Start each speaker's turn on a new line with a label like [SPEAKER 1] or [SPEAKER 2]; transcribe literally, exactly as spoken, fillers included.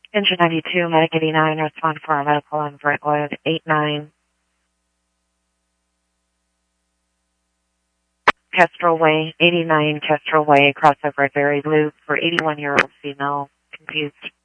[SPEAKER 1] Engine ninety-two, Medic eighty-nine, respond for a medical on Brentwood eighty-nine. Kestrel Way, eighty-nine Kestrel Way, crossover at Berry Loop for eighty-one-year-old female, confused.